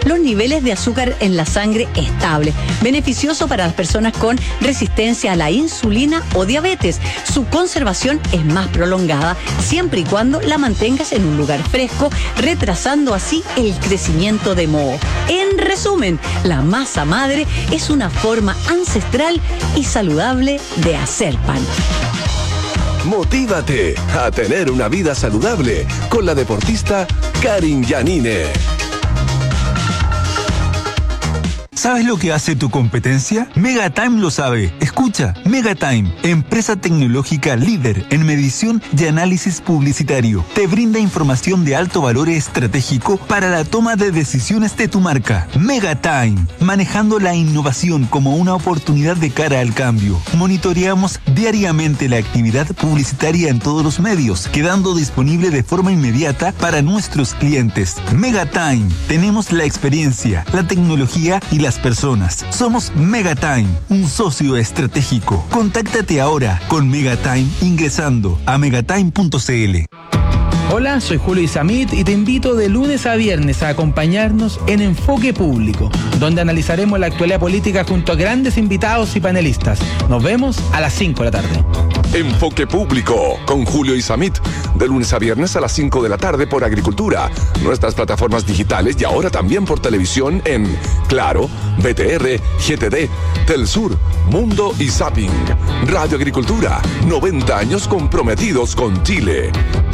los niveles de azúcar en la sangre estables, beneficioso para las personas con resistencia a la insulina o diabetes. Su conservación es más prolongada, siempre y cuando la mantengas en un lugar fresco, retrasando así el crecimiento de moho. En resumen, la masa madre es una forma ancestral y saludable de hacer pan. Motívate a tener una vida saludable con la deportista Karin Yanine. ¿Sabes lo que hace tu competencia? Megatime lo sabe. Escucha, Megatime, empresa tecnológica líder en medición y análisis publicitario. Te brinda información de alto valor estratégico para la toma de decisiones de tu marca. Megatime, manejando la innovación como una oportunidad de cara al cambio. Monitoreamos diariamente la actividad publicitaria en todos los medios, quedando disponible de forma inmediata para nuestros clientes. Megatime, tenemos la experiencia, la tecnología y las personas. Somos Megatime, un socio estratégico. Contáctate ahora con Megatime ingresando a megatime.cl. Hola, soy Julio Isamit y te invito de lunes a viernes a acompañarnos en Enfoque Público, donde analizaremos la actualidad política junto a grandes invitados y panelistas. Nos vemos a las 5 de la tarde. Enfoque Público con Julio Isamit, de lunes a viernes a las 5 de la tarde por Agricultura, nuestras plataformas digitales y ahora también por televisión en Claro, BTR, GTD, Telsur, Mundo y Zapping. Radio Agricultura, 90 años comprometidos con Chile.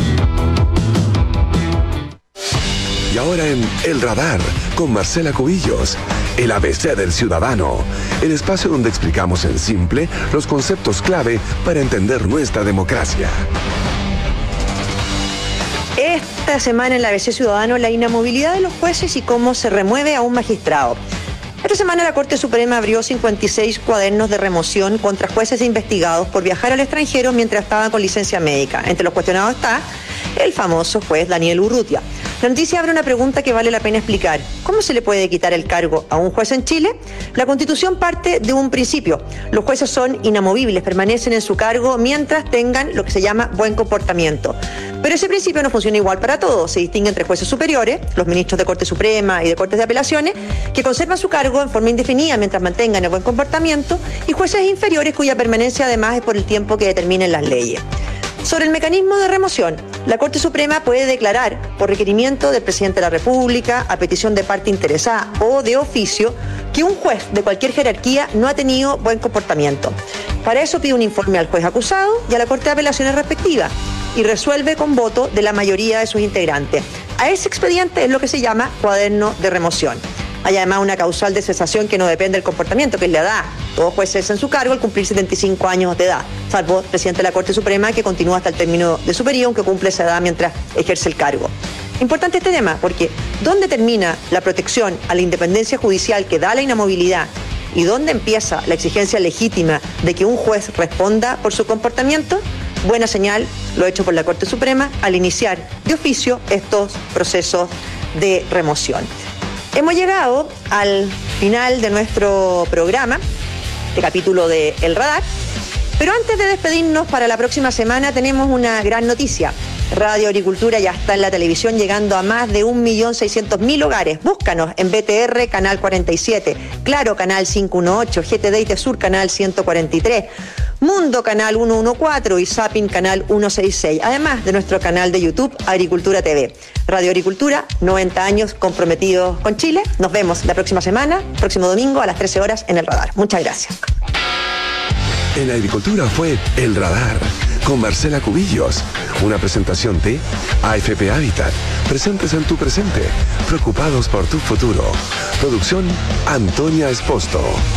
Y ahora en El Radar, con Marcela Cubillos, el ABC del ciudadano, el espacio donde explicamos en simple los conceptos clave para entender nuestra democracia. Esta semana en el ABC Ciudadano, la inamovilidad de los jueces y cómo se remueve a un magistrado. Esta semana la Corte Suprema abrió 56 cuadernos de remoción contra jueces e investigados por viajar al extranjero mientras estaban con licencia médica. Entre los cuestionados está el famoso juez Daniel Urrutia. La noticia abre una pregunta que vale la pena explicar. ¿Cómo se le puede quitar el cargo a un juez en Chile? La Constitución parte de un principio. Los jueces son inamovibles, permanecen en su cargo mientras tengan lo que se llama buen comportamiento. Pero ese principio no funciona igual para todos. Se distingue entre jueces superiores, los ministros de Corte Suprema y de Cortes de Apelaciones, que conservan su cargo en forma indefinida mientras mantengan el buen comportamiento, y jueces inferiores cuya permanencia además es por el tiempo que determinen las leyes. Sobre el mecanismo de remoción, la Corte Suprema puede declarar, por requerimiento del Presidente de la República, a petición de parte interesada o de oficio, que un juez de cualquier jerarquía no ha tenido buen comportamiento. Para eso pide un informe al juez acusado y a la Corte de Apelaciones respectiva y resuelve con voto de la mayoría de sus integrantes. A ese expediente es lo que se llama cuaderno de remoción. Hay además una causal de cesación que no depende del comportamiento, que es la edad. Todo juez cesa en su cargo al cumplir 75 años de edad, salvo el presidente de la Corte Suprema, que continúa hasta el término de su periodo, aunque cumple esa edad mientras ejerce el cargo. Importante este tema, porque ¿dónde termina la protección a la independencia judicial que da la inamovilidad y dónde empieza la exigencia legítima de que un juez responda por su comportamiento? Buena señal lo hecho por la Corte Suprema al iniciar de oficio estos procesos de remoción. Hemos llegado al final de nuestro programa, este capítulo de El Radar, pero antes de despedirnos para la próxima semana tenemos una gran noticia. Radio Agricultura ya está en la televisión, llegando a más de 1.600.000 hogares. Búscanos en BTR, canal 47, Claro, canal 518, GTD y Tesur, canal 143, Mundo, canal 114 y Zapping, canal 166, además de nuestro canal de YouTube, Agricultura TV. Radio Agricultura, 90 años comprometidos con Chile. Nos vemos la próxima semana, próximo domingo a las 13 horas en El Radar. Muchas gracias. En Agricultura fue El Radar, con Marcela Cubillos. Una presentación de AFP Habitat. Presentes en tu presente, preocupados por tu futuro. Producción Antonia Esposto.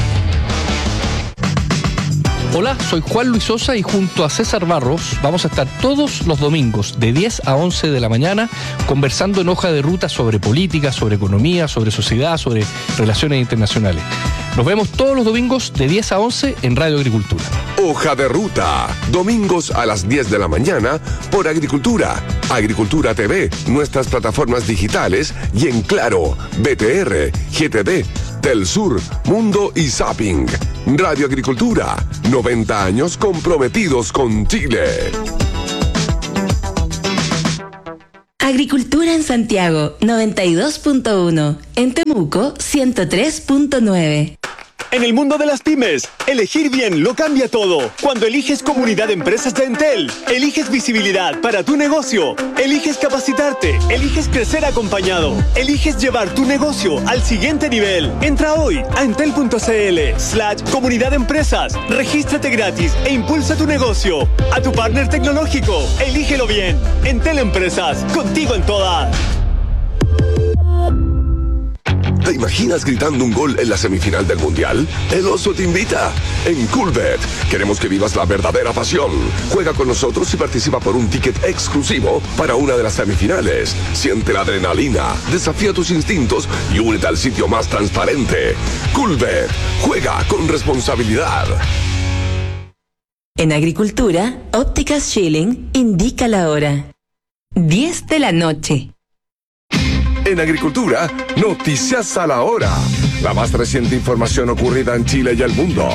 Hola, soy Juan Luis Sosa y junto a César Barros vamos a estar todos los domingos de 10 a 11 de la mañana conversando en Hoja de Ruta sobre política, sobre economía, sobre sociedad, sobre relaciones internacionales. Nos vemos todos los domingos de 10 a 11 en Radio Agricultura. Hoja de Ruta, domingos a las 10 de la mañana por Agricultura, Agricultura TV, nuestras plataformas digitales y en Claro, BTR, GTD, Telsur, Mundo y Zapping. Radio Agricultura, 90 años comprometidos con Chile. Agricultura en Santiago, 92.1. En Temuco, 103.9. En el mundo de las pymes, elegir bien lo cambia todo. Cuando eliges Comunidad de Empresas de Entel, eliges visibilidad para tu negocio, eliges capacitarte, eliges crecer acompañado, eliges llevar tu negocio al siguiente nivel. Entra hoy a entel.cl/Comunidad de Empresas, regístrate gratis e impulsa tu negocio. A tu partner tecnológico, elígelo bien. Entel Empresas, contigo en todas. ¿Te imaginas gritando un gol en la semifinal del Mundial? El Oso te invita. En Coolbet queremos que vivas la verdadera pasión. Juega con nosotros y participa por un ticket exclusivo para una de las semifinales. Siente la adrenalina, desafía tus instintos y únete al sitio más transparente. Coolbet. Juega con responsabilidad. En Agricultura, Ópticas Schilling indica la hora. 10 de la noche. En Agricultura, noticias a la hora. La más reciente información ocurrida en Chile y el mundo.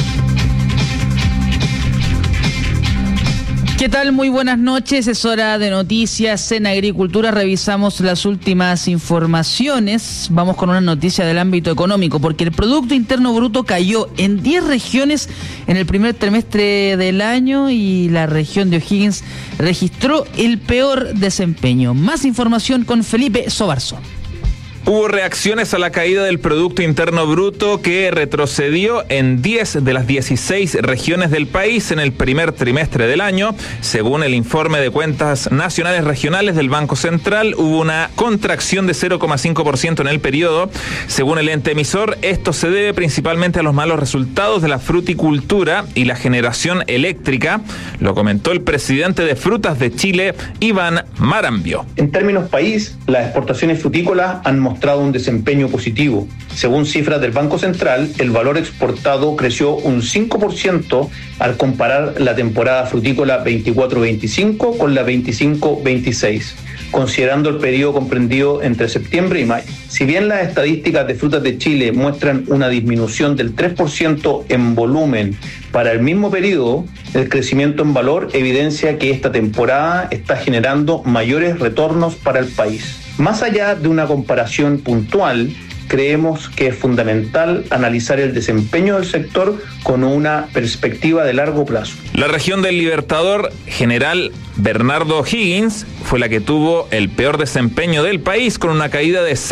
¿Qué tal? Muy buenas noches, es hora de noticias en Agricultura. Revisamos las últimas informaciones. Vamos con una noticia del ámbito económico, porque el Producto Interno Bruto cayó en 10 regiones en el primer trimestre del año y la región de O'Higgins registró el peor desempeño. Más información con Felipe Sobarzo. Hubo reacciones a la caída del Producto Interno Bruto que retrocedió en 10 de las 16 regiones del país en el primer trimestre del año. Según el informe de cuentas nacionales regionales del Banco Central, hubo una contracción de 0,5% en el periodo. Según el ente emisor, esto se debe principalmente a los malos resultados de la fruticultura y la generación eléctrica. Lo comentó el presidente de Frutas de Chile, Iván Marambio. En términos país, las exportaciones frutícolas han mostrado un desempeño positivo. Según cifras del Banco Central, el valor exportado creció un 5% al comparar la temporada frutícola 24-25 con la 25-26, considerando el periodo comprendido entre septiembre y mayo. Si bien las estadísticas de Frutas de Chile muestran una disminución del 3% en volumen para el mismo periodo, el crecimiento en valor evidencia que esta temporada está generando mayores retornos para el país. Más allá de una comparación puntual, creemos que es fundamental analizar el desempeño del sector con una perspectiva de largo plazo. La región del Libertador General Bernardo O'Higgins fue la que tuvo el peor desempeño del país, con una caída de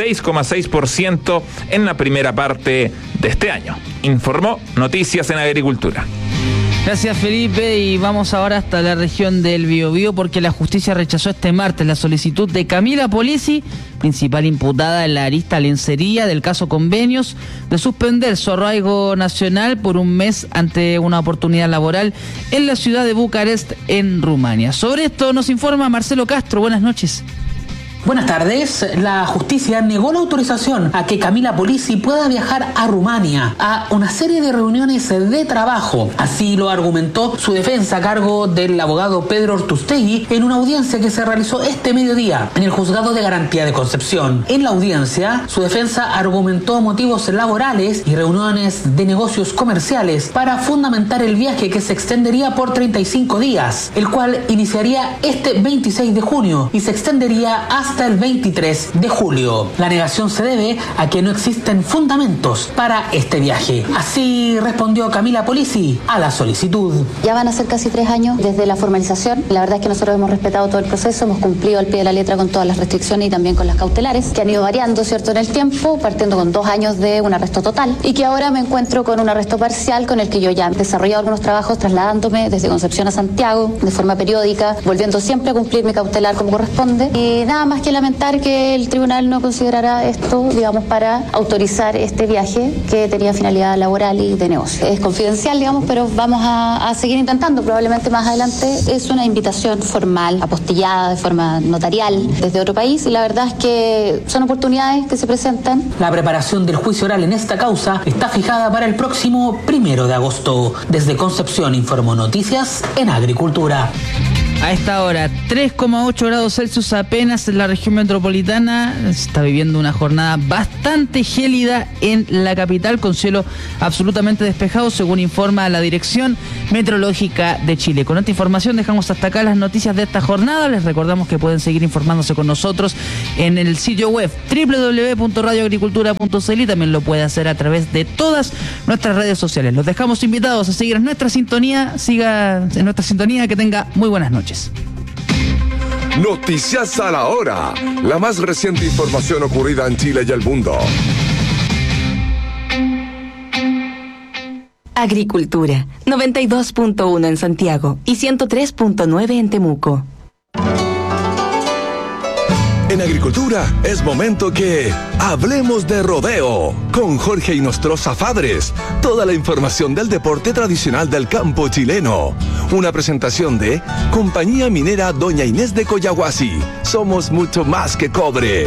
6,6% en la primera parte de este año. Informó Noticias en Agricultura. Gracias, Felipe, y vamos ahora hasta la región del Biobío, porque la justicia rechazó este martes la solicitud de Camila Polisi, principal imputada en la arista lencería del caso Convenios, de suspender su arraigo nacional por un mes ante una oportunidad laboral en la ciudad de Bucarest, en Rumania. Sobre esto nos informa Marcelo Castro. Buenas noches. Buenas tardes. La justicia negó la autorización a que Camila Polisi pueda viajar a Rumania a una serie de reuniones de trabajo. Así lo argumentó su defensa a cargo del abogado Pedro Ortustegui en una audiencia que se realizó este mediodía en el Juzgado de Garantía de Concepción. En la audiencia, su defensa argumentó motivos laborales y reuniones de negocios comerciales para fundamentar el viaje, que se extendería por 35 días, el cual iniciaría este 26 de junio y se extendería hasta el 23 de julio. La negación se debe a que no existen fundamentos para este viaje. Así respondió Camila Polisi a la solicitud. Ya van a ser casi 3 años desde la formalización. La verdad es que nosotros hemos respetado todo el proceso, hemos cumplido al pie de la letra con todas las restricciones y también con las cautelares, que han ido variando, ¿cierto?, en el tiempo, partiendo con 2 años de un arresto total, y que ahora me encuentro con un arresto parcial, con el que yo ya he desarrollado algunos trabajos trasladándome desde Concepción a Santiago de forma periódica, volviendo siempre a cumplir mi cautelar como corresponde, y nada más que lamentar que el tribunal no considerara esto, digamos, para autorizar este viaje que tenía finalidad laboral y de negocio. Es confidencial, digamos, pero vamos a seguir intentando. Probablemente más adelante es una invitación formal, apostillada de forma notarial desde otro país, y la verdad es que son oportunidades que se presentan. La preparación del juicio oral en esta causa está fijada para el próximo 1 de agosto. Desde Concepción informó Noticias en Agricultura. A esta hora, 3,8 grados Celsius apenas en la región metropolitana. Se está viviendo una jornada bastante gélida en la capital, con cielo absolutamente despejado, según informa la Dirección Meteorológica de Chile. Con esta información dejamos hasta acá las noticias de esta jornada. Les recordamos que pueden seguir informándose con nosotros en el sitio web www.radioagricultura.cl y también lo puede hacer a través de todas nuestras redes sociales. Los dejamos invitados a seguir en nuestra sintonía. Siga en nuestra sintonía, que tenga muy buenas noches. Noticias a la hora. La más reciente información ocurrida en Chile y el mundo. Agricultura, 92.1 en Santiago y 103.9 en Temuco. En Agricultura es momento que hablemos de rodeo con Jorge Inostroza Fabres. Toda la información del deporte tradicional del campo chileno. Una presentación de Compañía Minera Doña Inés de Coyahuasi. Somos mucho más que cobre.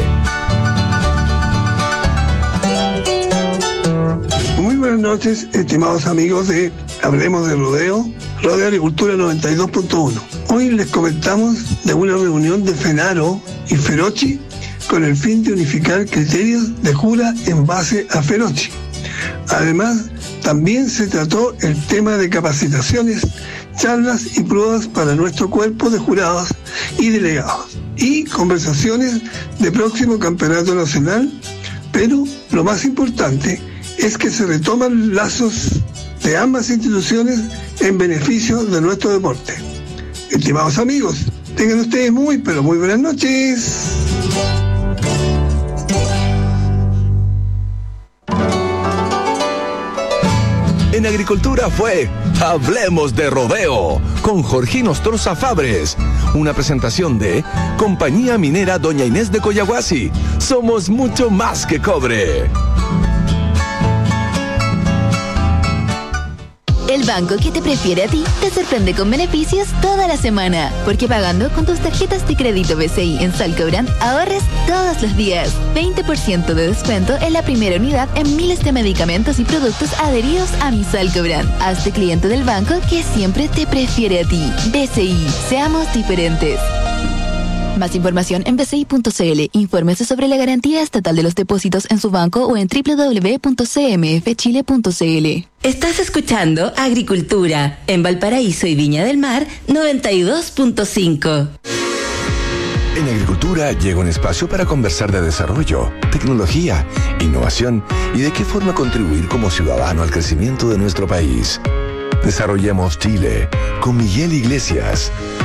Muy buenas noches, estimados amigos de Hablemos de Rodeo, Radio Agricultura 92.1. Hoy les comentamos de una reunión de FENARO y FEROCHI con el fin de unificar criterios de jura en base a FEROCHI. Además, también se trató el tema de capacitaciones, charlas y pruebas para nuestro cuerpo de jurados y delegados, y conversaciones de próximo campeonato nacional, pero lo más importante es que se retoman lazos de ambas instituciones en beneficio de nuestro deporte. Estimados amigos, tengan ustedes muy, pero muy buenas noches. En Agricultura fue Hablemos de Rodeo con Jorge Inostroza Fabres. Una presentación de Compañía Minera Doña Inés de Coyahuasi. Somos mucho más que cobre. El banco que te prefiere a ti te sorprende con beneficios toda la semana, porque pagando con tus tarjetas de crédito BCI en Salcobrand ahorres todos los días. 20% de descuento en la primera unidad en miles de medicamentos y productos adheridos a mi Salcobrand. Hazte cliente del banco que siempre te prefiere a ti. BCI, seamos diferentes. Más información en bci.cl. Infórmese sobre la garantía estatal de los depósitos en su banco o en www.cmfchile.cl. Estás escuchando Agricultura en Valparaíso y Viña del Mar 92.5. En Agricultura llega un espacio para conversar de desarrollo, tecnología, innovación y de qué forma contribuir como ciudadano al crecimiento de nuestro país. Desarrollemos Chile con Miguel Iglesias.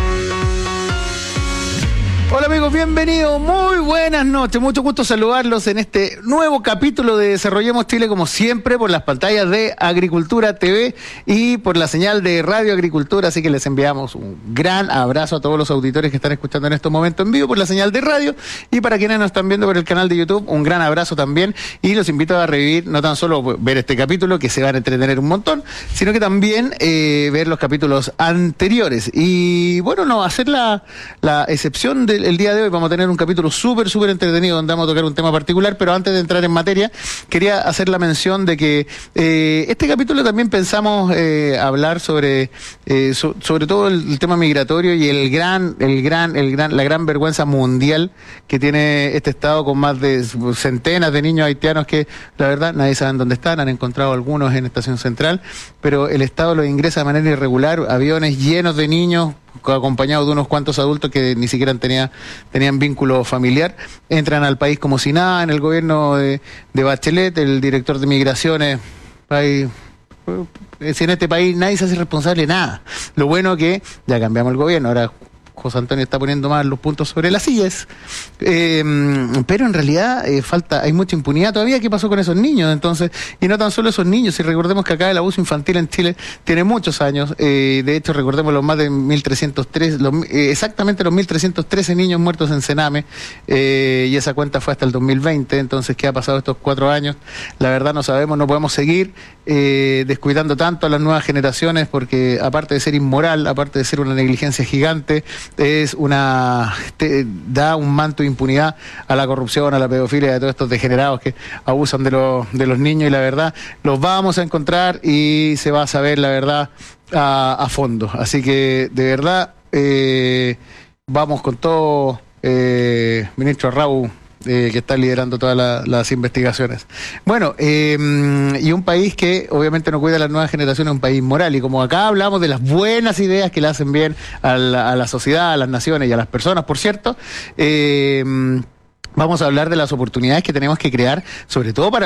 Hola amigos, bienvenidos, muy buenas noches, mucho gusto saludarlos en este nuevo capítulo de Desarrollemos Chile, como siempre por las pantallas de Agricultura TV y por la señal de Radio Agricultura, así que les enviamos un gran abrazo a todos los auditores que están escuchando en estos momentos en vivo por la señal de radio, y para quienes nos están viendo por el canal de YouTube, un gran abrazo también, y los invito a revivir, no tan solo ver este capítulo, que se van a entretener un montón, sino que también ver los capítulos anteriores. Y bueno, no, hacer la excepción del día de hoy, vamos a tener un capítulo súper entretenido donde vamos a tocar un tema particular, pero antes de entrar en materia, quería hacer la mención de que este capítulo también pensamos hablar sobre todo el tema migratorio y la gran vergüenza mundial que tiene este estado, con más de centenas de niños haitianos que la verdad nadie sabe dónde están. Han encontrado algunos en Estación Central, pero el estado los ingresa de manera irregular, aviones llenos de niños acompañados de unos cuantos adultos que ni siquiera tenían vínculo familiar, entran al país como si nada. En el gobierno de Bachelet, el director de Migraciones, si en este país nadie se hace responsable de nada. Lo bueno que ya cambiamos el gobierno, ahora José Antonio está poniendo más los puntos sobre las sillas, pero en realidad hay mucha impunidad todavía. ¿Qué pasó con esos niños? Entonces, y no tan solo esos niños, si recordemos que acá el abuso infantil en Chile tiene muchos años, de hecho recordemos los más de 1.303, exactamente los 1.313 niños muertos en Sename, y esa cuenta fue hasta el 2020, entonces ¿qué ha pasado estos 4 años? La verdad no sabemos, no podemos seguir descuidando tanto a las nuevas generaciones, porque aparte de ser inmoral, aparte de ser una negligencia gigante, da un manto de impunidad a la corrupción, a la pedofilia, a todos estos degenerados que abusan de los niños, y la verdad los vamos a encontrar y se va a saber la verdad a fondo. Así que de verdad vamos con todo, ministro Arrau, que está liderando todas las investigaciones. Bueno, y un país que obviamente no cuida a las nuevas generaciones, un país moral, y como acá hablamos de las buenas ideas que le hacen bien a la sociedad, a las naciones y a las personas, por cierto, vamos a hablar de las oportunidades que tenemos que crear, sobre todo para